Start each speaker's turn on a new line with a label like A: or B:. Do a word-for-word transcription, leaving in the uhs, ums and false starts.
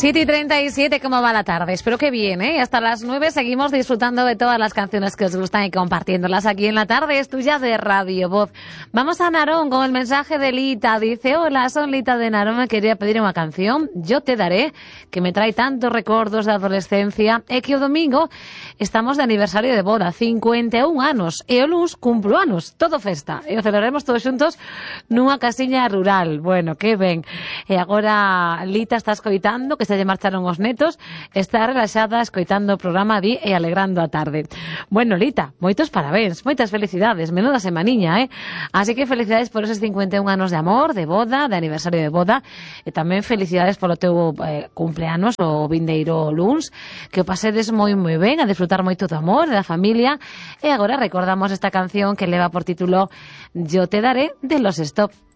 A: siete y treinta y siete, ¿cómo va la tarde? Espero que bien, ¿eh? Hasta las nueve seguimos disfrutando de todas las canciones que os gustan y compartiéndolas aquí en la tarde. Es tuya de Radio Voz. Vamos a Narón con el mensaje de Lita. Dice, hola, son Lita de Narón, me quería pedir una canción, Yo te daré, que me trae tantos recuerdos de adolescencia. É que o domingo estamos de aniversario de boda, cincuenta e un anos, e o luns cumplo anos, todo festa. E o celebraremos todos xuntos nunha casiña rural. Bueno, que ben. E agora Lita está escoitando, que se lle marcharon os netos, está relaxada escoitando o programa di e alegrando a tarde. Bueno, Lita, moitos parabéns, moitas felicidades, menuda semaniña, eh? Así que felicidades por esos cincuenta e un anos de amor, de boda, de aniversario de boda, e tamén felicidades polo teu eh, cumpleanos, o vindeiro luns, que o pasedes moi moi ben, a disfrutar moito do amor, da familia, e agora recordamos esta canción que leva por título Yo te daré, de Los Stop.